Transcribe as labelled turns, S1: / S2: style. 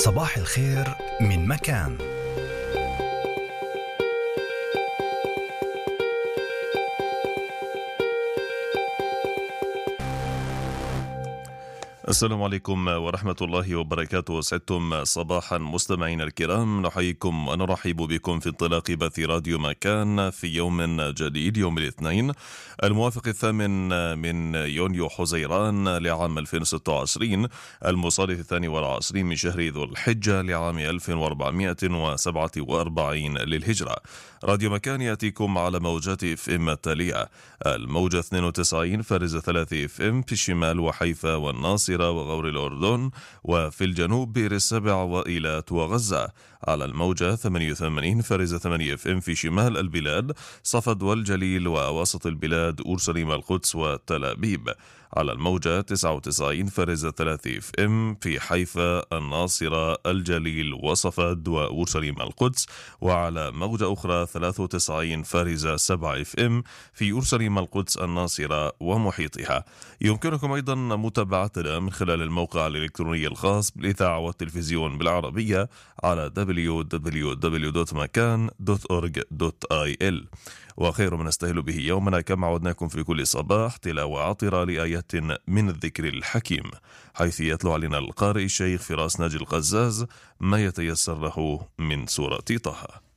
S1: صباح الخير من مكان.
S2: السلام عليكم ورحمة الله وبركاته. سعدتم صباحا مستمعين الكرام، نحييكم ونرحب بكم في انطلاق بث راديو مكان في يوم جديد، يوم الاثنين الموافق 8 من يونيو حزيران لعام 2026 المصادف 22 من شهر ذو الحجة لعام 1447 للهجرة. راديو مكان يأتيكم على موجات اف ام التالية: الموجة 92.3 اف ام في الشمال وحيفا والناصرة وغور الأردن، وفي الجنوب بئر السبع وإيلات وغزة. على الموجة 88.8 اف ام في شمال البلاد، صفد والجليل ووسط البلاد، أورشليم القدس وتل أبيب. على الموجة 99.3 اف ام في حيفا، الناصرة، الجليل وصفد وأورشليم القدس. وعلى موجة أخرى 93.7 اف ام في أورشليم القدس، الناصرة ومحيطها. يمكنكم أيضا متابعتنا من خلال الموقع الإلكتروني الخاص بالإذاعة والتلفزيون بالعربية على www.makan.org.il. وخير ما نستهل به يومنا كما عودناكم في كل صباح تلاوة عطرة لآيات من الذكر الحكيم، حيث يتلو علينا القارئ الشيخ فراس ناجي القزاز ما يتيسر له من سورة طه.